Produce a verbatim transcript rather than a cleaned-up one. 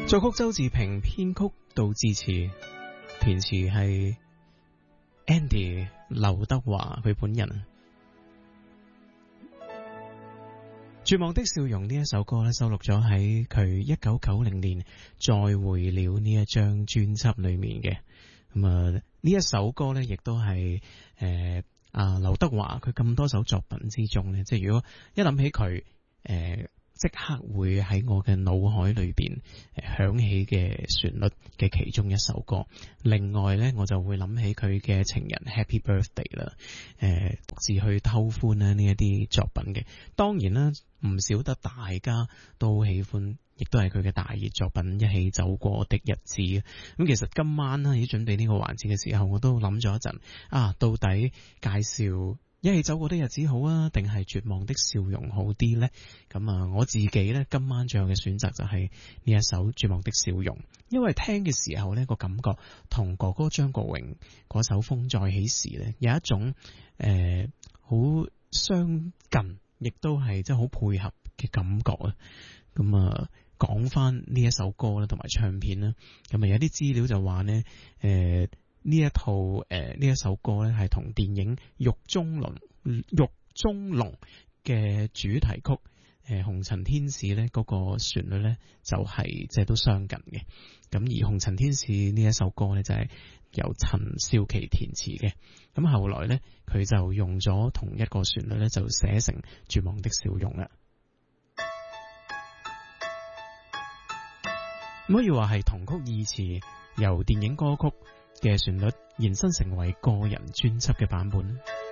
作曲周志平，編曲杜自持，填詞係 Andy 劉德華佢本人。絕望的笑容呢一首歌咧，收錄咗喺佢一九九零年再會了呢一張專輯裏面嘅。咁啊，呢一首歌咧，亦都係誒啊劉德華佢咁多首作品之中咧，即係如果一諗起佢誒。呃即刻會喺我嘅腦海裏邊響起嘅旋律嘅其中一首歌。另外呢，我就會諗起佢嘅情人 Happy Birthday 啦，誒，獨自去偷歡啦呢一啲作品嘅。當然啦，唔少得大家都喜歡，亦都係佢嘅大熱作品《一起走過的日子》。咁其實今晚呢，喺準備呢個環節嘅時候，我都諗咗一陣啊，到底介紹一起走過的日子好啊，定係絕望的笑容好啲呢？咁啊，我自己呢，今晚最後嘅選擇就係呢一首絕望的笑容，因為聽嘅時候呢個感覺同哥哥張國榮嗰首風再起時呢有一種誒好、呃、相近，亦都係即係好配合嘅感覺啊！咁啊，講翻呢一首歌啦，同埋唱片啦，咁啊有啲資料就話呢。誒、呃。呢一套誒呢、呃、一首歌咧，係同電影《獄中龍》《獄中龍》嘅主題曲誒、呃《紅塵天使》咧嗰個旋律咧就係即係都相近嘅。咁而《紅塵天使》呢一首歌咧就係由陳少琪填詞嘅。咁後來咧佢就用咗同一個旋律咧就寫成《絕望的笑容》啦。可以話係同曲異詞，由電影歌曲嘅旋律延伸成為個人專輯嘅版本。